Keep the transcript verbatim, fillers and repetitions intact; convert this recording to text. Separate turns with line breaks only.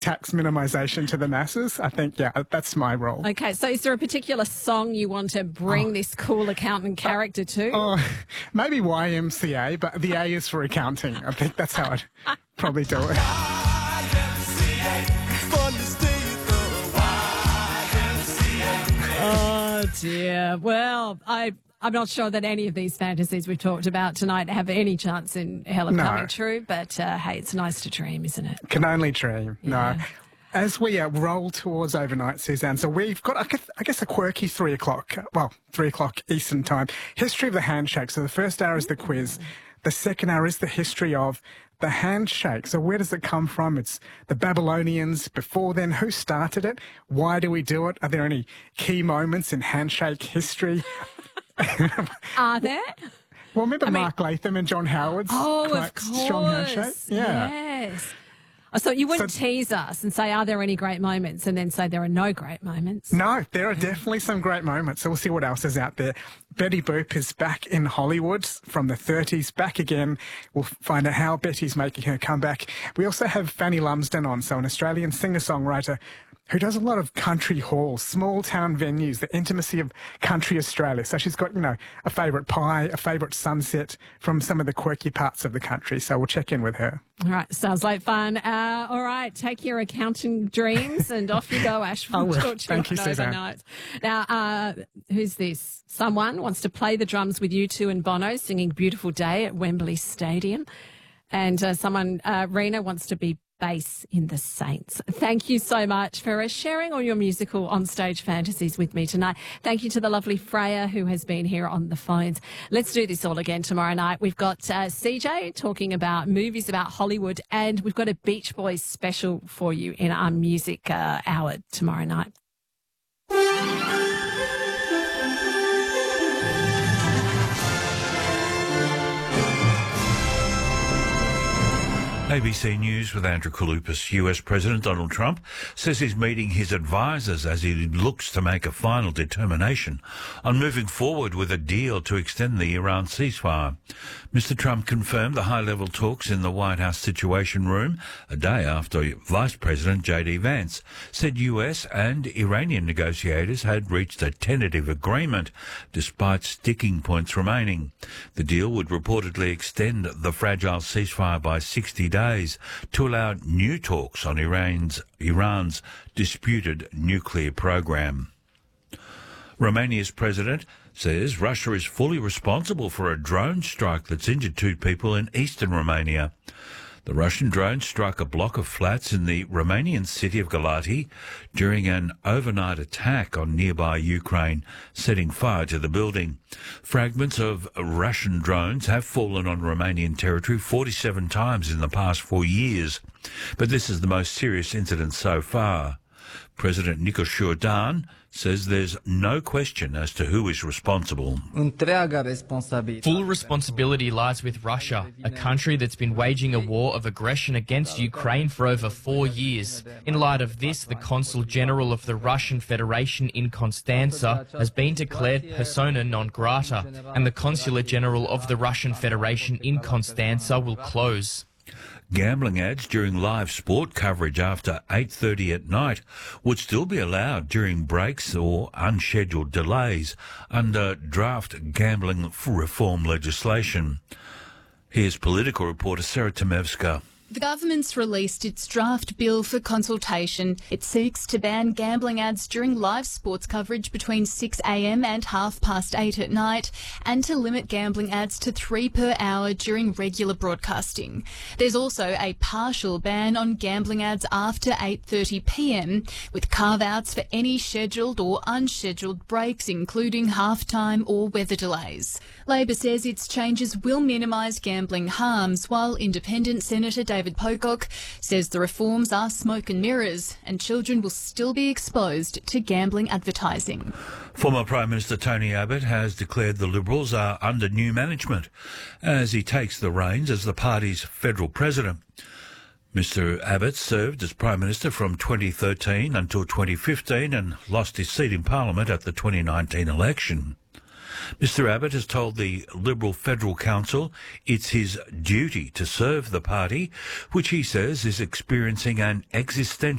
tax minimisation to the masses. I think, yeah, that's my role.
Okay, so is there a particular song you want to bring oh. this cool accountant character to?
Oh, maybe Y M C A, but the A is for accounting. I think that's how I'd probably do it.
Oh, dear. Well, I... I'm not sure that any of these fantasies we've talked about tonight have any chance in hell of
no.
coming true, but uh, hey, it's nice to dream, isn't it?
Can only dream,
yeah.
no. As we uh, roll towards overnight, Suzanne, so we've got, I guess, I guess, a quirky three o'clock, well, three o'clock Eastern time, history of the handshake. So the first hour is the quiz. The second hour is the history of the handshake. So where does it come from? It's the Babylonians. Before then, who started it? Why do we do it? Are there any key moments in handshake history?
Are there?
Well, remember
I
Mark
mean,
Latham and John Howard's
oh,
quite
of course.
strong handshake? Yeah.
Yes. So you wouldn't so, tease us and say, are there any great moments, and then say there are no great moments?
No, there are definitely some great moments. So we'll see what else is out there. Betty Boop is back in Hollywood from the thirties, back again. We'll find out how Betty's making her comeback. We also have Fanny Lumsden on, so an Australian singer-songwriter who does a lot of country halls, small town venues, the intimacy of country Australia. So she's got, you know, a favourite pie, a favourite sunset from some of the quirky parts of the country. So we'll check in with her.
All right, sounds like fun. Uh, all right, take your accounting dreams and off you go, Ash. We'll
I will.
talk to
Thank
you,
you,
on
Suzanne.
Overnight. Now, uh, who's this? Someone wants to play the drums with U two and Bono singing Beautiful Day at Wembley Stadium. And uh, someone, uh, Rena, wants to be bass in the Saints. Thank you so much for uh, sharing all your musical on-stage fantasies with me tonight. Thank you to the lovely Freya who has been here on the phones. Let's do this all again tomorrow night. We've got uh, C J talking about movies about Hollywood, and we've got a Beach Boys special for you in our music uh, hour tomorrow night.
A B C News with Andrew Kaloupas. U S President Donald Trump says he's meeting his advisers as he looks to make a final determination on moving forward with a deal to extend the Iran ceasefire. Mister Trump confirmed the high-level talks in the White House Situation Room a day after Vice President J D Vance said U S and Iranian negotiators had reached a tentative agreement despite sticking points remaining. The deal would reportedly extend the fragile ceasefire by sixty days. days to allow new talks on Iran's, Iran's disputed nuclear program. Romania's president says Russia is fully responsible for a drone strike that's injured two people in eastern Romania. The Russian drone struck a block of flats in the Romanian city of Galati during an overnight attack on nearby Ukraine, setting fire to the building. Fragments of Russian drones have fallen on Romanian territory forty-seven times in the past four years, but this is the most serious incident so far. President Nicos Jourdan says there's no question as to who is responsible.
Full responsibility lies with Russia, a country that's been waging a war of aggression against Ukraine for over four years. In light of this, the Consul General of the Russian Federation in Constanza has been declared persona non grata, and the Consulate General of the Russian Federation in Constanza will close.
Gambling ads during live sport coverage after eight thirty at night would still be allowed during breaks or unscheduled delays under draft gambling reform legislation. Here's political reporter Sarah Tomevska.
The government's released its draft bill for consultation. It seeks to ban gambling ads during live sports coverage between six a m and half past eight at night, and to limit gambling ads to three per hour during regular broadcasting. There's also a partial ban on gambling ads after eight thirty p m, with carve-outs for any scheduled or unscheduled breaks, including halftime or weather delays. Labor says its changes will minimise gambling harms, while Independent Senator David Pocock says the reforms are smoke and mirrors and children will still be exposed to gambling advertising.
Former Prime Minister Tony Abbott has declared the Liberals are under new management as he takes the reins as the party's federal president. Mister Abbott served as Prime Minister from twenty thirteen until twenty fifteen and lost his seat in Parliament at the twenty nineteen election. Mister Abbott has told the Liberal Federal Council it's his duty to serve the party, which he says is experiencing an existential